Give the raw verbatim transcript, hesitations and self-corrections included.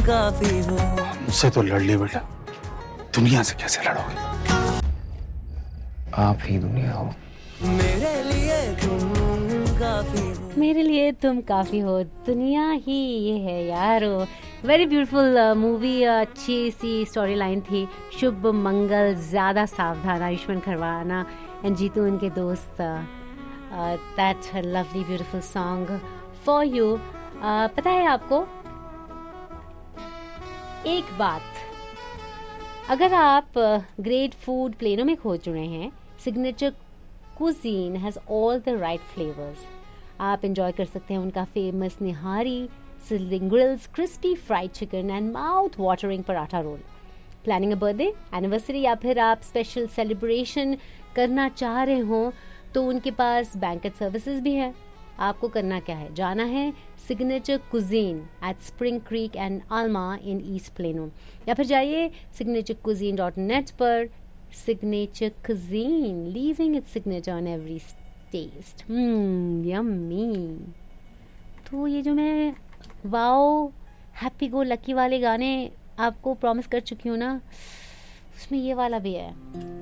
काफी हो। मुझसे तो लड़ ले बेटा, दुनिया से कैसे लड़ोगे? आप ही दुनिया हो। मेरे लिए तुम काफी हो, मेरे लिए तुम काफ़ी हो, दुनिया ही ये है यार। वेरी ब्यूटीफुल मूवी, अच्छी सी स्टोरी लाइन थी। शुभ मंगल, ज़्यादा सावधान, आयुष्मान खरवाना एंड जीतू उनके दोस्त। That lovely beautiful song for you. पता है आपको एक बात, अगर आप ग्रेट फूड प्लेनों में खोज रहे हैं, signature cuisine has all the right flavours. आप इंजॉय कर सकते हैं उनका famous nihari, sizzling grills, crispy fried chicken and mouth watering paratha role. Planning a birthday, anniversary या फिर आप स्पेशल सेलिब्रेशन करना चाह रहे हो तो उनके पास बैंकेट सर्विसेज भी है। आपको करना क्या है, जाना है signature cuisine eight spring creek and आल्मा in east plano, या फिर जाइए सिग्नेचर कुजीन डॉट नेट पर। Signature cuisine, leaving it's signature on every test. Yummy. तो ये जो मैं वाओ हैप्पी गो लकी वाले गाने आपको प्रॉमिस कर चुकी हूँ ना, उसमें ये वाला भी है।